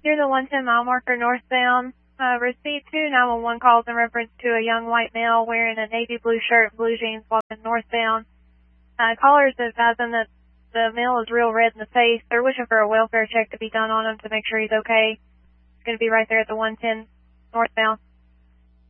You're the 110 mile marker northbound. Received 2 911 calls in reference to a young white male wearing a navy blue shirt and blue jeans walking northbound. Callers advising that the male is real red in the face. They're wishing for a welfare check to be done on him to make sure he's okay. It's going to be right there at the 110 northbound.